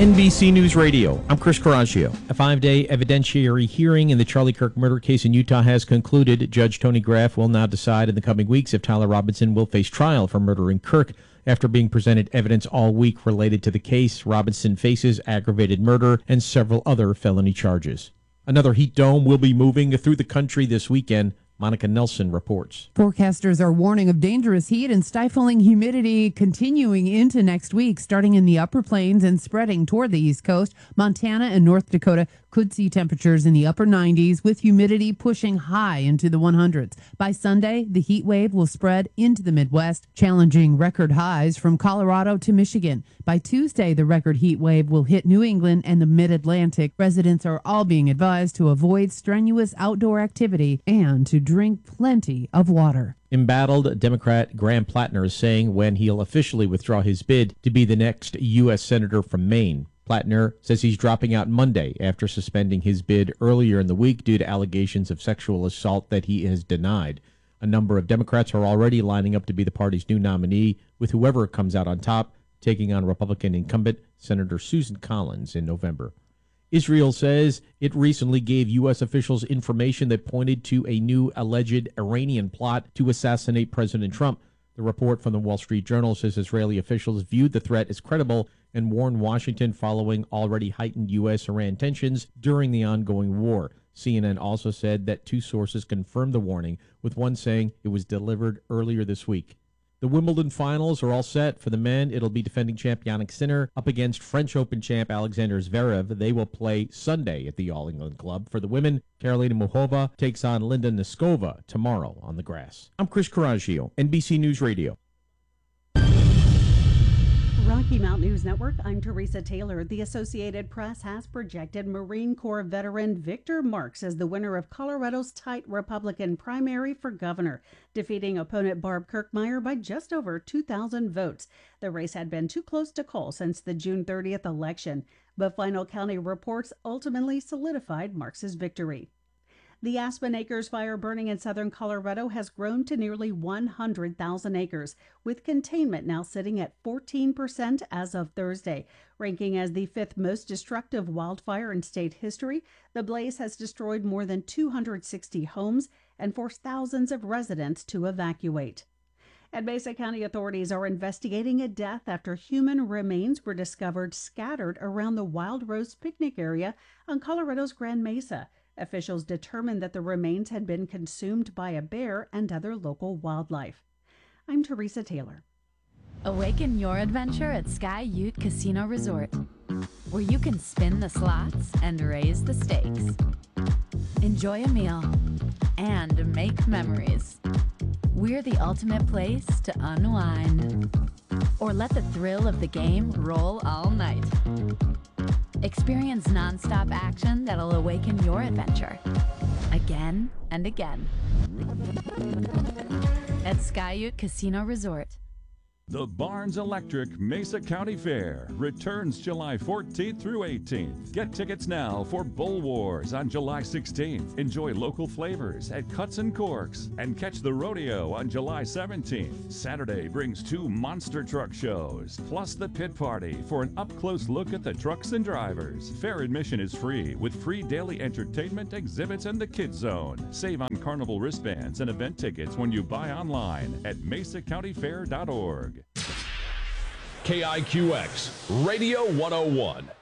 NBC News Radio, I'm Chris Coraggio. A 5-day evidentiary hearing in the Charlie Kirk murder case in Utah has concluded. Judge Tony Graff will now decide in the coming weeks if Tyler Robinson will face trial for murdering Kirk. After being presented evidence all week related to the case, Robinson faces aggravated murder and several other felony charges. Another heat dome will be moving through the country this weekend. Monica Nelson reports. Forecasters are warning of dangerous heat and stifling humidity continuing into next week, starting in the upper plains and spreading toward the East Coast. Montana and North Dakota could see temperatures in the upper 90s with humidity pushing high into the 100s. By Sunday, the heat wave will spread into the Midwest, challenging record highs from Colorado to Michigan. By Tuesday, the record heat wave will hit New England and the Mid-Atlantic. Residents are all being advised to avoid strenuous outdoor activity and to drink plenty of water. Embattled Democrat Graham Plattner is saying when he'll officially withdraw his bid to be the next U.S. Senator from Maine. Plattner says he's dropping out Monday after suspending his bid earlier in the week due to allegations of sexual assault that he has denied. A number of Democrats are already lining up to be the party's new nominee, with whoever comes out on top taking on Republican incumbent Senator Susan Collins in November. Israel says it recently gave U.S. officials information that pointed to a new alleged Iranian plot to assassinate President Trump. The report from the Wall Street Journal says Israeli officials viewed the threat as credible and warned Washington following already heightened U.S.-Iran tensions during the ongoing war. CNN also said that two sources confirmed the warning, with one saying it was delivered earlier this week. The Wimbledon finals are all set. For the men, it'll be defending champ Jannik Sinner up against French Open champ Alexander Zverev. They will play Sunday at the All England Club. For the women, Karolina Muchova takes on Linda Noskova tomorrow on the grass. I'm Chris Coraggio, NBC News Radio. Rocky Mountain News Network, I'm Teresa Taylor. The Associated Press has projected Marine Corps veteran Victor Marks as the winner of Colorado's tight Republican primary for governor, defeating opponent Barb Kirkmeyer by just over 2,000 votes. The race had been too close to call since the June 30th election, but final counting reports ultimately solidified Marks' victory. The Aspen Acres fire burning in southern Colorado has grown to nearly 100,000 acres, with containment now sitting at 14% as of Thursday. Ranking as the fifth most destructive wildfire in state history, the blaze has destroyed more than 260 homes and forced thousands of residents to evacuate. And Mesa County authorities are investigating a death after human remains were discovered scattered around the Wild Rose picnic area on Colorado's Grand Mesa. Officials determined that the remains had been consumed by a bear and other local wildlife. I'm Teresa Taylor. Awaken your adventure at Sky Ute Casino Resort, where you can spin the slots and raise the stakes. Enjoy a meal and make memories. We're the ultimate place to unwind. Or let the thrill of the game roll all night. Experience nonstop action that'll awaken your adventure again and again at Sky Ute Casino Resort. The Barnes Electric Mesa County Fair returns July 14th through 18th. Get tickets now for Bull Wars on July 16th. Enjoy local flavors at Cuts and Corks and catch the rodeo on July 17th. Saturday brings two monster truck shows, plus the pit party for an up-close look at the trucks and drivers. Fair admission is free with free daily entertainment, exhibits, and the Kids Zone. Save on carnival wristbands and event tickets when you buy online at mesacountyfair.org. KIQX Radio 101.